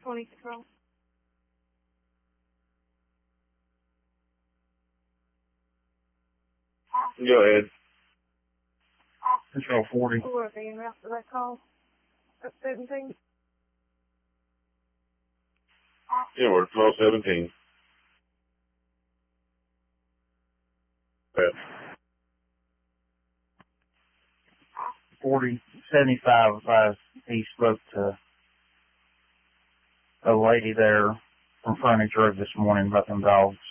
20 control. Go ahead. Control 40. Who are they in route for that call? Up 17? Yeah, we're 1217. 4075, he spoke to a lady there from Frontage Road this morning about them dogs.